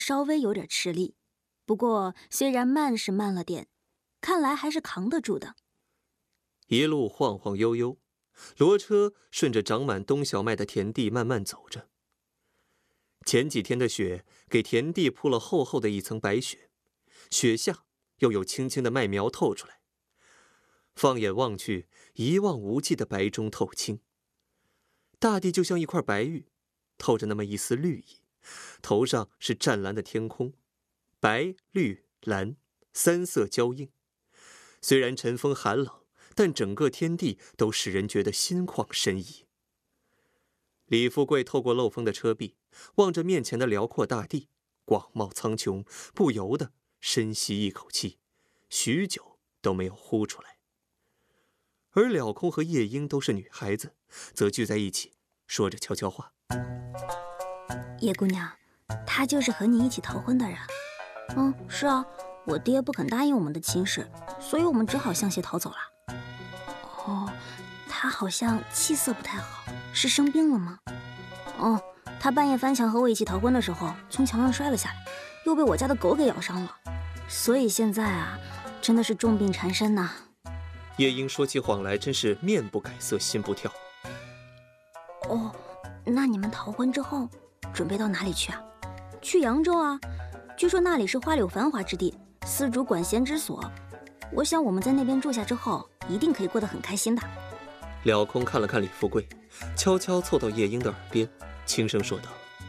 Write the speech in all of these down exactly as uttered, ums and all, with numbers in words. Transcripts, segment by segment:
稍微有点吃力，不过虽然慢是慢了点，看来还是扛得住的。 一路晃晃悠悠，骡车顺着长满冬小麦的田地慢慢走着。前几天的雪给田地铺了厚厚的一层白雪，雪下又有青青的麦苗透出来。放眼望去，一望无际的白中透青，大地就像一块白玉，透着那么一丝绿意。头上是湛蓝的天空，白、绿、蓝三色交映。虽然晨风寒冷，但整个天地都使人觉得心旷神怡。李富贵透过漏风的车壁，望着面前的辽阔大地，广袤苍穹，不由得深吸一口气，许久都没有呼出来。而了空和夜莺都是女孩子，则聚在一起，说着悄悄话。 叶姑娘，他就是和你一起逃婚的人。嗯，是啊，我爹不肯答应我们的亲事，所以我们只好相携逃走了。哦，他好像气色不太好，是生病了吗？哦，他半夜翻墙和我一起逃婚的时候，从墙上摔了下来，又被我家的狗给咬伤了，所以现在啊，真的是重病缠身呐。 夜莺说起谎来真是面不改色心不跳。 哦，那你们逃婚之后准备到哪里去啊？去扬州啊，据说那里是花柳繁华之地，丝竹管弦之所。我想我们在那边住下之后，一定可以过得很开心的。 了空看了看李富贵，悄悄凑到夜莺的耳边，轻声说道：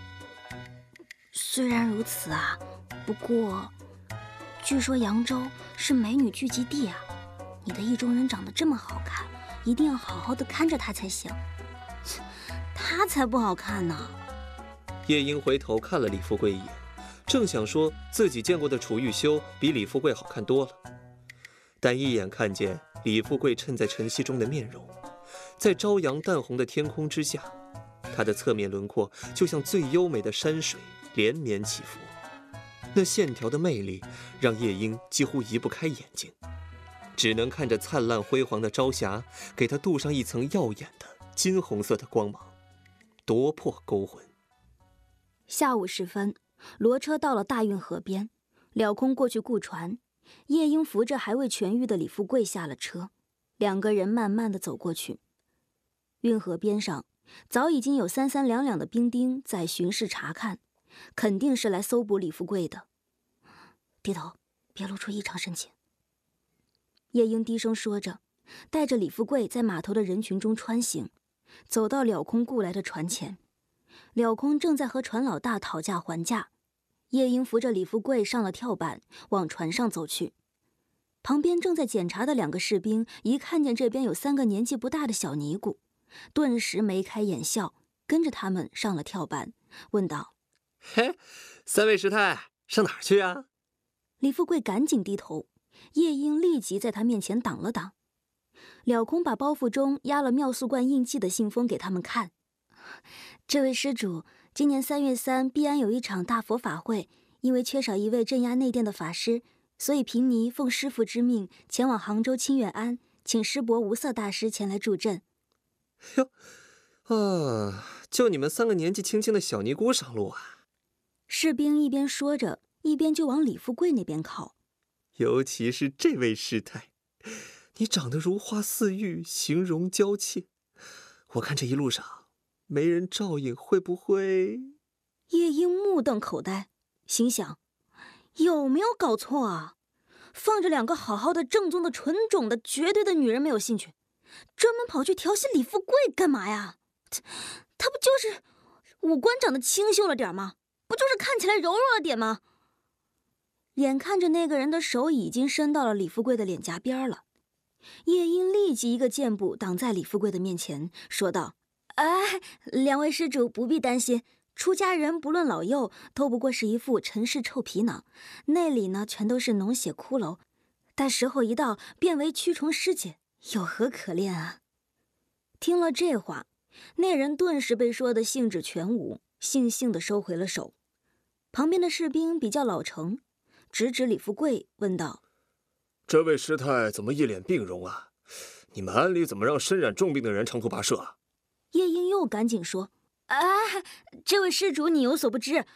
虽然如此啊，不过据说扬州是美女聚集地啊，你的意中人长得这么好看，一定要好好的看着他才行。他才不好看呢。 夜莺回头看了李富贵一眼，正想说自己见过的楚玉修比李富贵好看多了，但一眼看见李富贵衬在晨曦中的面容，在朝阳淡红的天空之下，他的侧面轮廓就像最优美的山水连绵起伏，那线条的魅力让夜莺几乎移不开眼睛，只能看着灿烂辉煌的朝霞给他镀上一层耀眼的金红色的光芒，夺魄勾魂。 下午时分，骡车到了大运河边，了空过去雇船，夜莺扶着还未痊愈的李富贵下了车，两个人慢慢地走过去。运河边上早已经有三三两两的兵丁在巡视查看，肯定是来搜捕李富贵的。低头，别露出异常神情。夜莺低声说着，带着李富贵在码头的人群中穿行，走到了空雇来的船前。了空正在和船老大讨价还价，夜莺扶着李富贵上了跳板，往船上走去。旁边正在检查的两个士兵一看见这边有三个年纪不大的小尼姑，顿时眉开眼笑，跟着他们上了跳板，问道： 嘿，三位师太上哪儿去啊？ 李富贵赶紧低头，夜莺立即在他面前挡了挡。了空把包袱中压了妙素观印记的信封给他们看。这位施主，今年三月三必安有一场大佛法会，因为缺少一位镇压内殿的法师，所以贫尼奉师父之命前往杭州清远庵，请师伯无色大师前来助阵。 哟，啊，就你们三个年纪轻轻的小尼姑上路啊？ 士兵一边说着，一边就往李富贵那边靠。 尤其是这位师太，你长得如花似玉，形容娇怯，我看这一路上没人照应，会不会…… 夜莺目瞪口呆，心想：有没有搞错啊？放着两个好好的、正宗的、纯种的、绝对的女人没有兴趣，专门跑去调戏李富贵干嘛呀？他他不就是五官长得清秀了点吗？不就是看起来柔弱了点吗？眼看着那个人的手已经伸到了李富贵的脸颊边了，夜莺立即一个箭步挡在李富贵的面前，说道：哎，两位施主不必担心，出家人不论老幼，都不过是一副尘世臭皮囊，内里呢全都是脓血骷髅，待时候一到，变为蛆虫尸解，有何可恋啊？听了这话，那人顿时被说的兴致全无，悻悻地收回了手。旁边的士兵比较老成，直指李富贵，问道： 这位师太怎么一脸病容啊？你们庵里怎么让身染重病的人长途跋涉啊？ 夜莺又赶紧说：哎，这位施主你有所不知，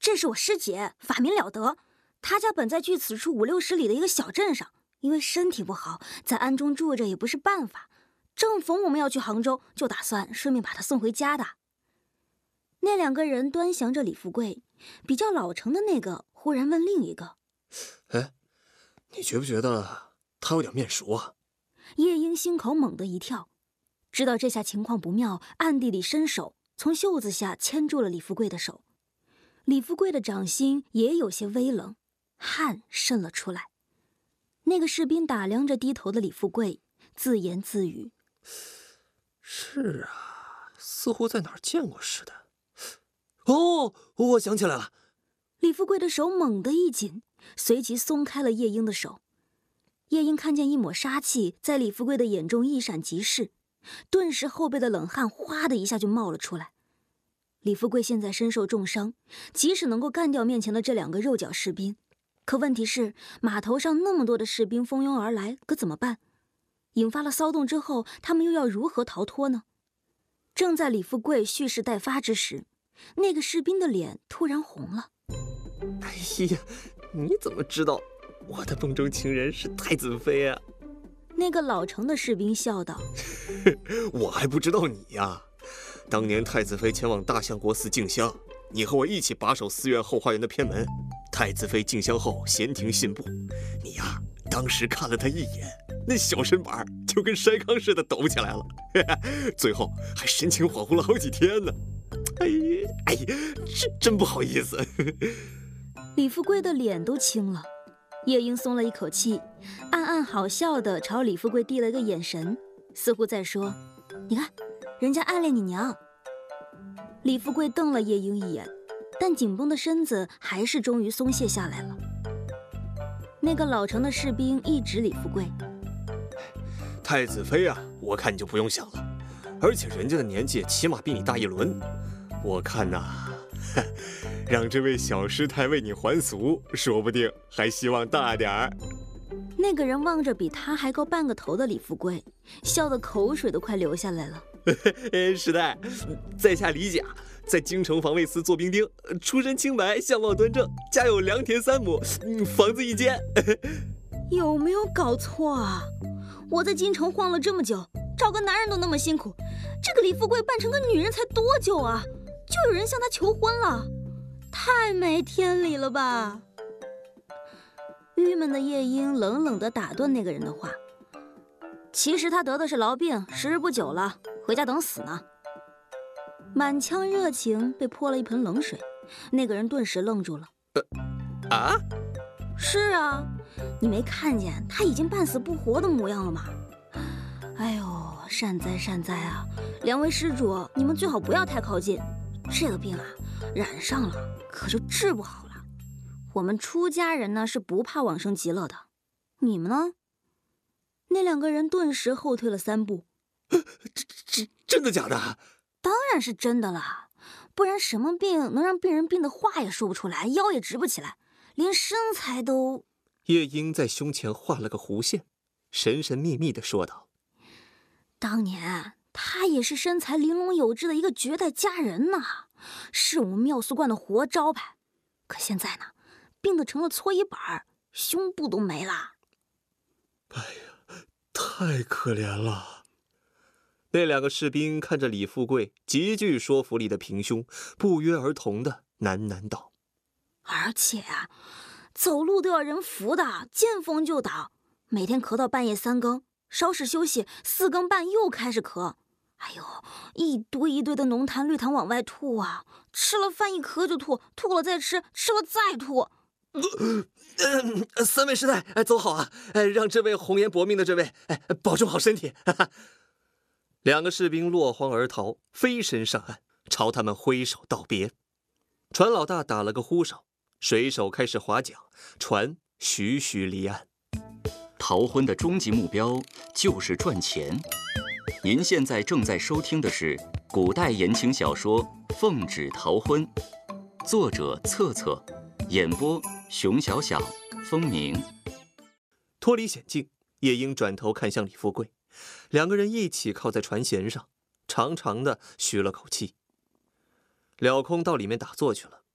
这是我师姐，法名了得。她家本在距此处五六十里的一个小镇上，因为身体不好，在庵中住着也不是办法。正逢我们要去杭州，就打算顺便把她送回家的。那两个人端详着李富贵，比较老成的那个忽然问另一个：“ 哎，你觉不觉得他有点面熟啊？” 叶英心口猛地一跳，知道这下情况不妙，暗地里伸手从袖子下牵住了李富贵的手。李富贵的掌心也有些微冷，汗渗了出来。那个士兵打量着低头的李富贵，自言自语：“ 是啊，似乎在哪儿见过似的。哦，我想起来了。” 李富贵的手猛地一紧，随即松开了叶英的手。叶英看见一抹杀气在李富贵的眼中一闪即逝，顿时后背的冷汗哗的一下就冒了出来。李富贵现在身受重伤，即使能够干掉面前的这两个肉脚士兵，可问题是码头上那么多的士兵蜂拥而来，可怎么办？引发了骚动之后，他们又要如何逃脱呢？正在李富贵蓄势待发之时，那个士兵的脸突然红了。 哎呀，你怎么知道我的梦中情人是太子妃啊？ 那个老成的士兵笑道：“ 我还不知道你呀。当年太子妃前往大相国寺进香，你和我一起把守寺院后花园的偏门。太子妃进香后闲庭信步，你呀，当时看了她一眼，那小身板就跟筛糠似的抖起来了，最后还神情恍惚了好几天呢。哎呀，哎呀，真真不好意思。” 李富贵的脸都青了。叶英松了一口气，暗暗好笑地朝李富贵递了个眼神，似乎在说：“你看，人家暗恋你娘。”李富贵瞪了叶英一眼，但紧绷的身子还是终于松懈下来了。那个老成的士兵一指李富贵：“ 太子妃啊，我看你就不用想了，而且人家的年纪起码比你大一轮，我看呐、啊。”让这位小师太为你还俗，说不定还希望大点儿。 那个人望着比他还高半个头的李富贵，笑得口水都快流下来了。 师太，在下李甲，在京城防卫司做兵丁，出身清白，相貌端正，家有良田三亩，房子一间。 有没有搞错啊？我在京城晃了这么久，找个男人都那么辛苦，这个李富贵扮成个女人才多久啊？就有人向他求婚了，太没天理了吧！郁闷的夜莺冷冷地打断那个人的话：“其实他得的是痨病，时日不久了，回家等死呢。”满腔热情被泼了一盆冷水，那个人顿时愣住了。 呃啊？ 是啊，你没看见他已经半死不活的模样了吗？哎呦，善哉善哉啊！两位施主，你们最好不要太靠近。这个病啊，染上了可就治不好了。我们出家人呢是不怕往生极乐的，你们呢？那两个人顿时后退了三步。 这这真的假的？ 当然是真的了，不然什么病能让病人病得话也说不出来，腰也直不起来，连身材都…… 叶英在胸前画了个弧线，神神秘秘地说道：“ 当年。”他也是身材玲珑有致的一个绝代佳人呐，是我们妙素观的活招牌。可现在呢，病得成了搓衣板，胸部都没了。 哎呀，太可怜了！ 那两个士兵看着李富贵极具说服力的平胸，不约而同地喃喃道：“ 而且啊，走路都要人扶的，见风就倒，每天咳到半夜三更，稍事休息，四更半又开始咳。”哎呦，一堆一堆的浓痰绿痰往外吐啊！吃了饭一咳就吐，吐了再吃，吃了再吐。 呃、三位师太，哎，走好啊！哎，让这位红颜薄命的这位，哎，保重好身体。哈哈。 两个士兵落荒而逃，飞身上岸，朝他们挥手道别。船老大打了个呼哨，水手开始划桨，船徐徐离岸。 逃婚的终极目标就是赚钱。您现在正在收听的是古代言情小说《奉旨逃婚》，作者策策，演播熊小小、风鸣。 脱离险境，夜莺转头看向李富贵，两个人一起靠在船舷上，长长的吁了口气。了空到里面打坐去了，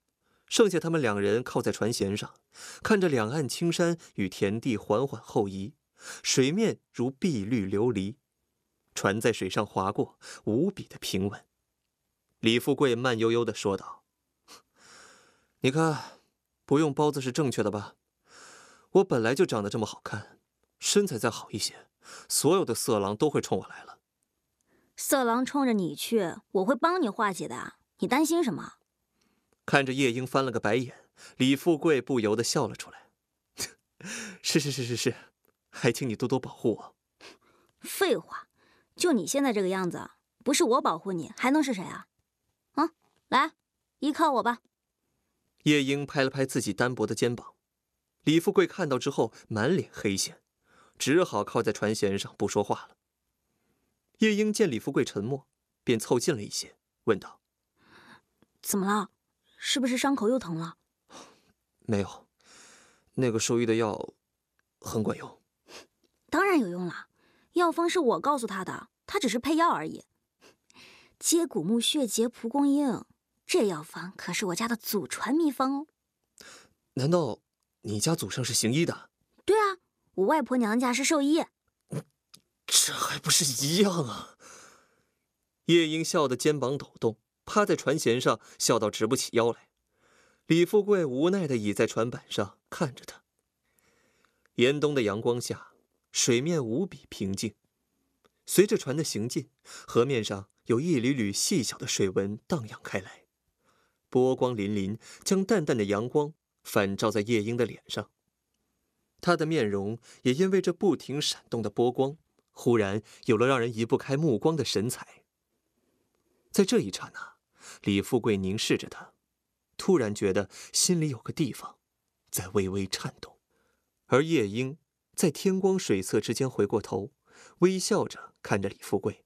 剩下他们两人靠在船舷上，看着两岸青山与田地缓缓后移，水面如碧绿琉璃，船在水上划过，无比的平稳。李富贵慢悠悠地说道：“你看，不用包子是正确的吧？我本来就长得这么好看，身材再好一些，所有的色狼都会冲我来了。 色狼冲着你去，我会帮你化解的，你担心什么？” 看着夜莺翻了个白眼，李富贵不由得笑了出来。是是是是是，还请你多多保护我。 废话，就你现在这个样子，不是我保护你，还能是谁啊？啊，来，依靠我吧。 夜莺拍了拍自己单薄的肩膀，李富贵看到之后满脸黑线，只好靠在船舷上不说话了。夜莺见李富贵沉默，便凑近了一些，问道：“ 怎么了？是不是伤口又疼了？”“ 没有，那个兽医的药很管用。”“ 当然有用了，药方是我告诉他的，他只是配药而已。接骨木血结蒲公英，这药方可是我家的祖传秘方哦。”“ 难道你家祖上是行医的？”“ 对啊，我外婆娘家是兽医。”“ 这还不是一样啊！”夜莺笑得肩膀抖动，趴在船舷上笑到直不起腰来。李富贵无奈地倚在船板上看着他。严冬的阳光下，水面无比平静。随着船的行进，河面上有一缕缕细小的水纹荡漾开来，波光粼粼，将淡淡的阳光反照在夜莺的脸上。他的面容也因为这不停闪动的波光，忽然有了让人移不开目光的神采。在这一刹那，李富贵凝视着他，突然觉得心里有个地方在微微颤动。而夜莺在天光水色之间回过头，微笑着看着李富贵。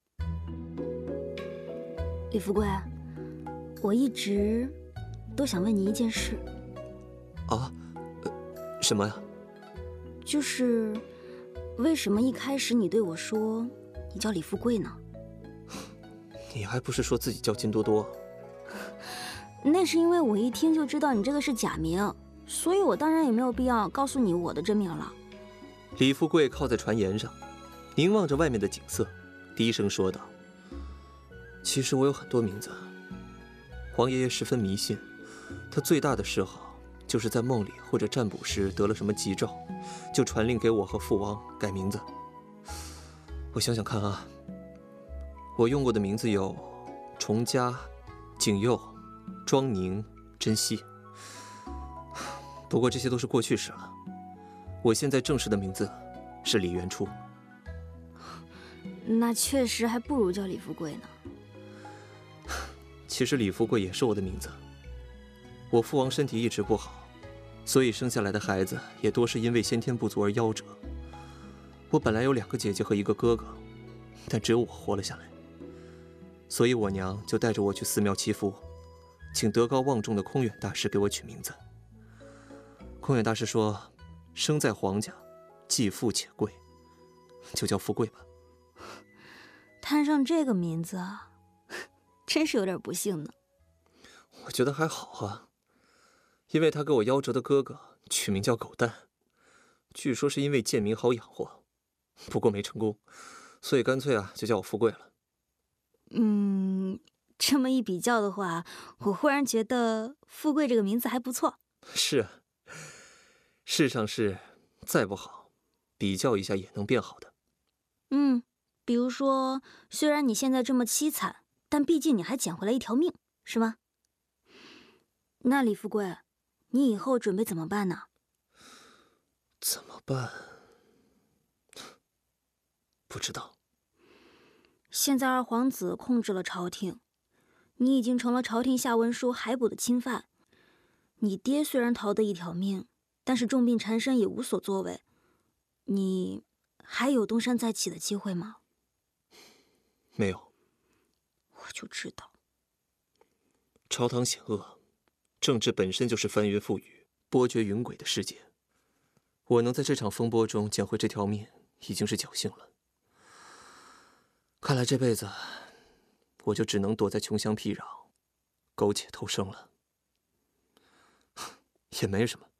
“李富贵，我一直都想问你一件事。”“ 啊？呃，什么呀？”“ 就是为什么一开始你对我说你叫李富贵呢？”“ 你还不是说自己叫金多多？”“ 那是因为我一听就知道你这个是假名，所以我当然也没有必要告诉你我的真名了。” 李富贵靠在船沿上，凝望着外面的景色，低声说道：“其实我有很多名字。黄爷爷十分迷信，他最大的嗜好就是在梦里或者占卜时得了什么吉兆，就传令给我和父王改名字。我想想看啊，我用过的名字有崇嘉、景佑、庄宁、珍惜。不过这些都是过去式了。我现在正式的名字是李元初。”“ 那确实还不如叫李富贵呢。”“ 其实李富贵也是我的名字。我父王身体一直不好，所以生下来的孩子也多是因为先天不足而夭折。我本来有两个姐姐和一个哥哥，但只有我活了下来。所以我娘就带着我去寺庙祈福，请德高望重的空远大师给我取名字。空远大师说，生在皇家，既富且贵，就叫富贵吧。”“ 摊上这个名字啊，真是有点不幸呢。”“ 我觉得还好啊，因为他给我夭折的哥哥取名叫狗蛋，据说是因为贱名好养活，不过没成功，所以干脆啊就叫我富贵了。”“ 嗯，这么一比较的话，我忽然觉得富贵这个名字还不错。”“ 是啊，世上事再不好，比较一下也能变好的。”“ 嗯，比如说，虽然你现在这么凄惨，但毕竟你还捡回来一条命，是吗？那李富贵，你以后准备怎么办呢？”“ 怎么办？不知道。 现在二皇子控制了朝廷，你已经成了朝廷下文书海捕的钦犯。你爹虽然逃得一条命，但是重病缠身也无所作为。你还有东山再起的机会吗？”“ 没有。”“ 我就知道。 朝堂险恶，政治本身就是翻云覆雨、波谲云诡的世界。我能在这场风波中捡回这条命，已经是侥幸了。看来这辈子，我就只能躲在穷乡僻壤，苟且偷生了。 也没什么。